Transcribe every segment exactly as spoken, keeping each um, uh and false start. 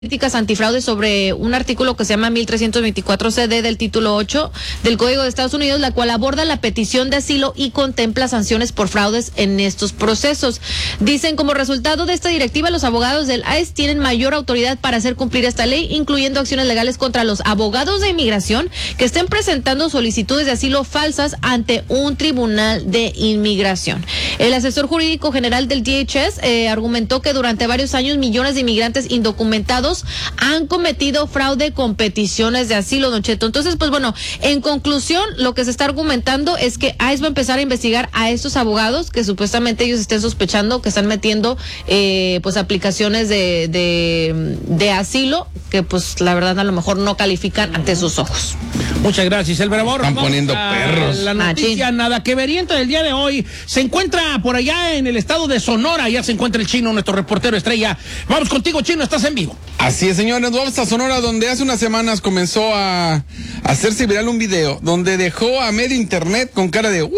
Políticas antifraude sobre un artículo que se llama mil trescientos veinticuatro C D del título ocho del Código de Estados Unidos, la cual aborda la petición de asilo y contempla sanciones por fraudes en estos procesos. Dicen, como resultado de esta directiva, los abogados del I C E tienen mayor autoridad para hacer cumplir esta ley, incluyendo acciones legales contra los abogados de inmigración que estén presentando solicitudes de asilo falsas ante un tribunal de inmigración. El asesor jurídico general del D H S eh, argumentó que durante varios años millones de inmigrantes indocumentados han cometido fraude con peticiones de asilo, Don Cheto. Entonces, pues bueno, en conclusión, lo que se está argumentando es que I C E va a empezar a investigar a estos abogados que supuestamente ellos estén sospechando que están metiendo eh, pues aplicaciones de, de, de asilo que pues la verdad a lo mejor no califican ante sus ojos. Muchas gracias, el Bravo. Están poniendo perros. La noticia ah, nada que veriente del día de hoy se encuentra por allá en el estado de Sonora. Ya se encuentra el Chino, nuestro reportero estrella. Vamos contigo, Chino, estás en vivo. Así es, señores, vamos a Sonora, donde hace unas semanas comenzó a, a hacerse viral un video donde dejó a medio internet con cara de ¿what?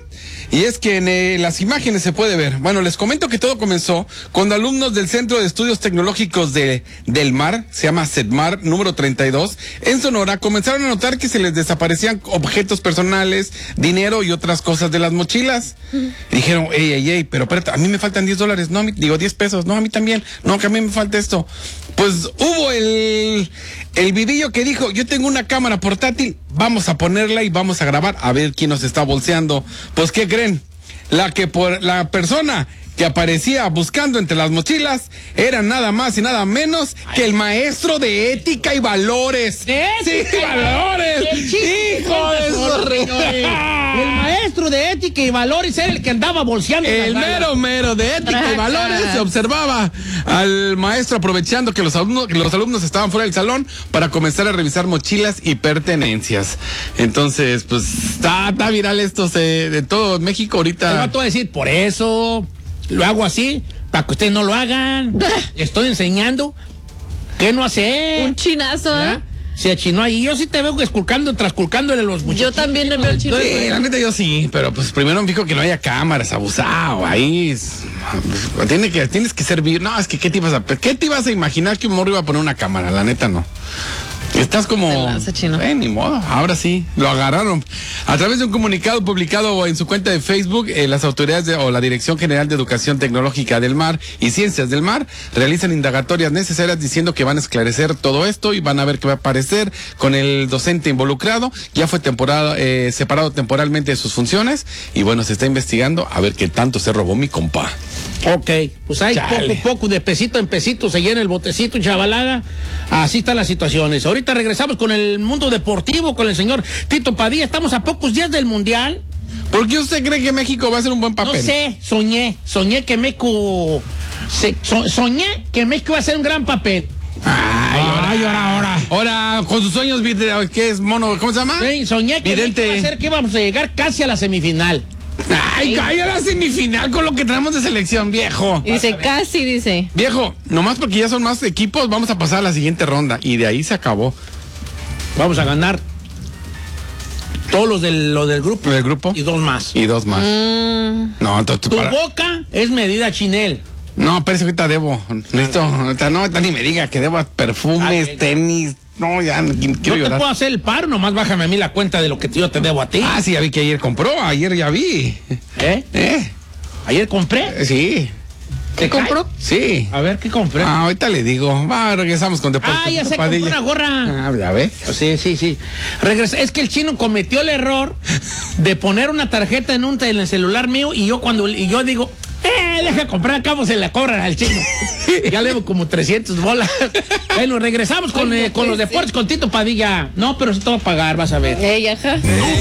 Y es que en eh, las imágenes se puede ver. Bueno, les comento que todo comenzó cuando alumnos del Centro de Estudios Tecnológicos de del Mar, se llama CEDMAR, número treinta y dos, en Sonora, comenzaron a notar que se les desaparecían objetos personales, dinero y otras cosas de las mochilas. Uh-huh. Dijeron, ey, ey, ey, pero espérate, a mí me faltan diez dólares, no, a mí, digo diez pesos, no, a mí también, no, que a mí me falta esto. Pues hubo el, el vivillo que dijo, yo tengo una cámara portátil, vamos a ponerla y vamos a grabar a ver quién nos está bolseando. Pues, ¿qué creen? La que por la persona que aparecía buscando entre las mochilas era nada más y nada menos que el maestro de ética y valores. ¿De ética sí, y valores? ¡Hijo de eso! El maestro de ética y valores era el que andaba bolseando. El mero mero de ética y valores se observaba al maestro aprovechando que los alumnos, que los alumnos estaban fuera del salón para comenzar a revisar mochilas y pertenencias. Entonces, pues, está, está viral esto de, de todo México ahorita. Te voy a decir, por eso lo hago así, para que ustedes no lo hagan. Estoy enseñando qué no hacer. Un chinazo, ¿eh? Se achinó ahí. Yo sí te veo esculcando, trasculcándole los muchachos. Yo también le veo el chino. Sí, la neta yo sí, pero pues primero me fijo que no haya cámaras, abusado, ahí es, pues, tiene que, tienes que servir. No, es que ¿qué te ibas a, qué te ibas a imaginar que un morro iba a poner una cámara? La neta no. Estás como... Lanza, Chino. Eh, ni modo, ahora sí, lo agarraron. A través de un comunicado publicado en su cuenta de Facebook, eh, las autoridades de, o la Dirección General de Educación Tecnológica del Mar y Ciencias del Mar realizan indagatorias necesarias diciendo que van a esclarecer todo esto y van a ver qué va a aparecer con el docente involucrado. Ya fue temporada, eh, separado temporalmente de sus funciones y bueno, se está investigando a ver qué tanto se robó mi compa. Ok, pues hay Chale. poco poco, de pesito en pesito se llena el botecito, chavalada. Así están las situaciones. Ahorita regresamos con el mundo deportivo, con el señor Tito Padilla. Estamos a pocos días del Mundial. ¿Por qué usted cree que México va a hacer un buen papel? No sé, soñé, soñé que México, se, so, soñé que México va a hacer un gran papel. Ay, ahora, ay, ahora, ahora. Ahora, con sus sueños, ¿qué es mono? ¿Cómo se llama? Sí, soñé que México iba a hacer que íbamos a llegar casi a la semifinal. Ay, calla la semifinal con lo que tenemos de selección, viejo. Y dice, casi, dice. Viejo, nomás porque ya son más equipos, vamos a pasar a la siguiente ronda. Y de ahí se acabó. Vamos a ganar todos los del, lo del grupo. ¿Del grupo? Y dos más. Y dos más. Mm. No, entonces tu para... boca es medida Chinel. No, pero ahorita debo. Listo. Ahorita no, ahorita ni me diga que debo perfumes, Ay, tenis. No, ya no quiero Yo llorar. te puedo hacer el paro, nomás bájame a mí la cuenta de lo que yo te debo a ti. Ah, sí, ya vi que ayer compró, ayer ya vi. ¿Eh? ¿Eh? ¿Ayer compré? Eh, sí. ¿Qué compró? Sí. A ver, ¿qué compré? Ah, ahorita le digo. Va, regresamos con Deportes. Ah, ya sé, compré una gorra. Ah, ya ve. Sí, sí, sí. Regresa. Es que el Chino cometió el error de poner una tarjeta en un en el celular mío y yo cuando y yo digo, eh, deja comprar, acá se la cobran al Chino. Ya le debo como trescientos bolas. Bueno, regresamos con, eh, con los deportes con Tito Padilla. No, pero sí te voy a pagar, vas a ver. Ey, ajá.